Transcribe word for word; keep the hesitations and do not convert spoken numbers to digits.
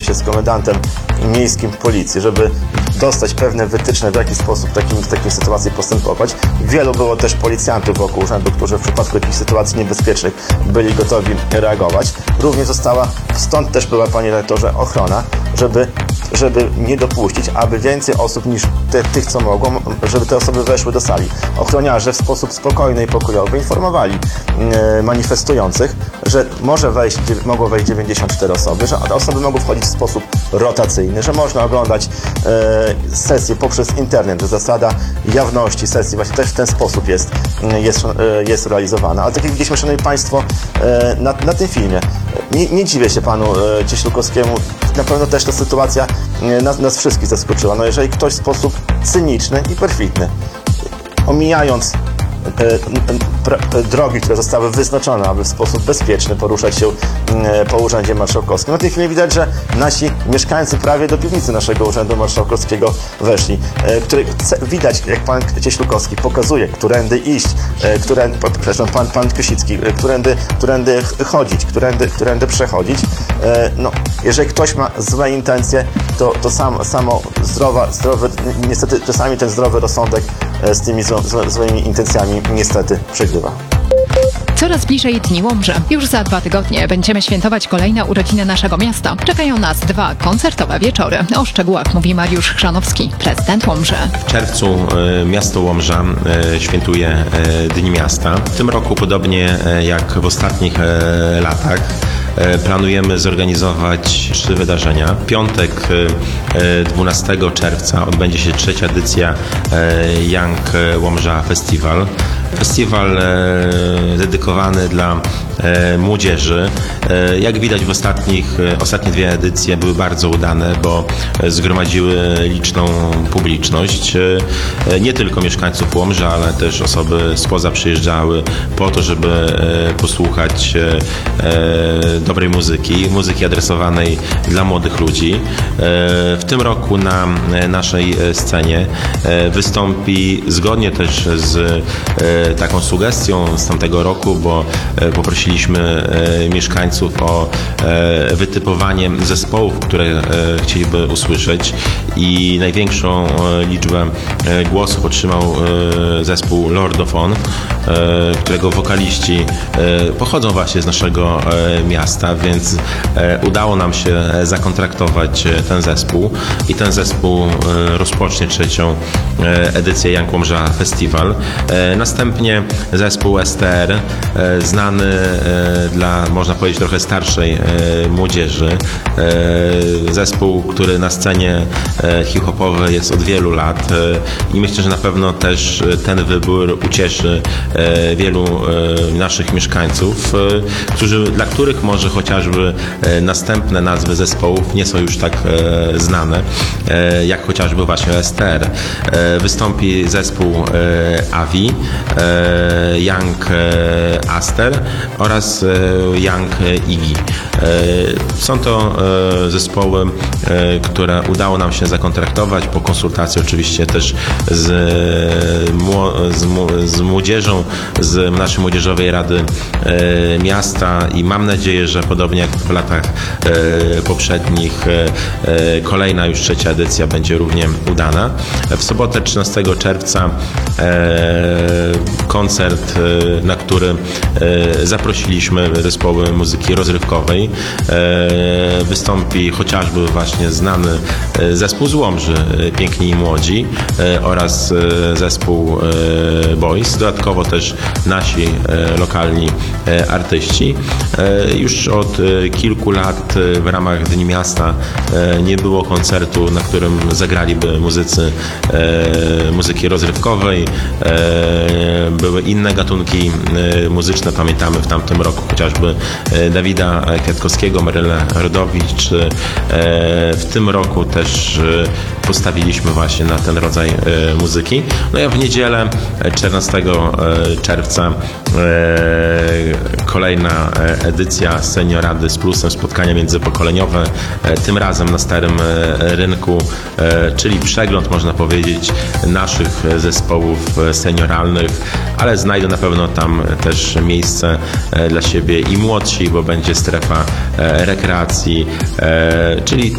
się z komendantem miejskim policji, żeby dostać pewne wytyczne, w jaki sposób takim, w takiej sytuacji postępować. Wielu było też policjantów wokół urzędu, którzy w przypadku jakichś sytuacji niebezpiecznych byli gotowi reagować. Również została, stąd też była, panie redaktorze, ochrona, żeby, żeby nie dopuścić, aby więcej osób niż te, tych, co mogą, żeby te osoby weszły do sali. Ochroniarze w sposób spokojny i pokojowy informowali e, manifestujących, że może wejść, mogło wejść dziewięćdziesiąt cztery osoby, że osoby mogą wchodzić w sposób rotacyjny, że można oglądać e, sesję poprzez internet, że zasada jawności sesji właśnie też w ten sposób jest, jest, e, jest realizowana. Ale tak jak widzieliśmy, szanowni państwo, e, na, na tym filmie, nie, nie dziwię się panu e, Cieślukowskiemu, na pewno też ta sytuacja e, nas, nas wszystkich zaskoczyła. No jeżeli ktoś w sposób cyniczny i perfidny, omijając drogi, które zostały wyznaczone, aby w sposób bezpieczny poruszać się po Urzędzie Marszałkowskim. Na tej chwili widać, że nasi mieszkańcy prawie do piwnicy naszego Urzędu Marszałkowskiego weszli. Który, widać, jak pan Cieślukowski pokazuje, którędy iść, którędy, przepraszam, pan, pan Kosicki, którędy, którędy chodzić, którędy, którędy przechodzić. No, jeżeli ktoś ma złe intencje, to, to sam, samo zdrowa, zdrowy, niestety czasami ten zdrowy rozsądek z tymi zło, zło, złymi intencjami niestety przegrywa. Coraz bliżej Dni Łomży. Już za dwa tygodnie będziemy świętować kolejne urodziny naszego miasta. Czekają nas dwa koncertowe wieczory. O szczegółach mówi Mariusz Chrzanowski, prezydent Łomży. W czerwcu y, miasto Łomża y, świętuje y, Dni Miasta. W tym roku, podobnie y, jak w ostatnich y, latach, planujemy zorganizować trzy wydarzenia. W piątek dwunastego czerwca odbędzie się trzecia edycja Young Łomża Festival. Festiwal dedykowany dla młodzieży. Jak widać w ostatnich, ostatnie dwie edycje były bardzo udane, bo zgromadziły liczną publiczność. Nie tylko mieszkańców Łomża, ale też osoby spoza przyjeżdżały po to, żeby posłuchać dobrej muzyki, muzyki adresowanej dla młodych ludzi. W tym roku na naszej scenie wystąpi, zgodnie też z taką sugestią z tamtego roku, bo poprosiliśmy mieszkańców o wytypowanie zespołów, które chcieliby usłyszeć, i największą liczbę głosów otrzymał zespół Lord of On, którego wokaliści pochodzą właśnie z naszego miasta, więc udało nam się zakontraktować ten zespół i ten zespół rozpocznie trzecią edycję Young Łomża Festival. Następnie zespół S T R, znany dla, można powiedzieć, trochę starszej młodzieży. Zespół, który na scenie hip-hopowej jest od wielu lat i myślę, że na pewno też ten wybór ucieszy wielu naszych mieszkańców, którzy, dla których może chociażby następne nazwy zespołów nie są już tak znane, jak chociażby właśnie S T R. Wystąpi zespół Avi, Young Aster oraz Young Iggy. Są to zespoły, które udało nam się zakontraktować po konsultacji oczywiście też z, z, z młodzieżą, z naszej Młodzieżowej Rady Miasta, i mam nadzieję, że podobnie jak w latach poprzednich kolejna już trzecia edycja będzie równie udana. W sobotę trzynastego czerwca koncert, na który zaprosiliśmy zespoły muzyki rozrywkowej. Wystąpi chociażby właśnie znany zespół z Łomży, Piękni i Młodzi, oraz zespół Boys. Dodatkowo też nasi lokalni artyści. Już od kilku lat w ramach Dni Miasta nie było koncertu, na którym zagraliby muzycy muzyki rozrywkowej. Były inne gatunki muzyczne. Pamiętamy w tamtym roku chociażby Dawida Kwiatkowskiego, Marylę Rodowicz. W tym roku też postawiliśmy właśnie na ten rodzaj muzyki. No ja w niedzielę czternastego czerwca kolejna edycja Seniorady z Plusem, spotkania międzypokoleniowe, tym razem na Starym Rynku, czyli przegląd, można powiedzieć, naszych zespołów senioralnych, ale znajdą na pewno tam też miejsce dla siebie i młodsi, bo będzie strefa rekreacji, czyli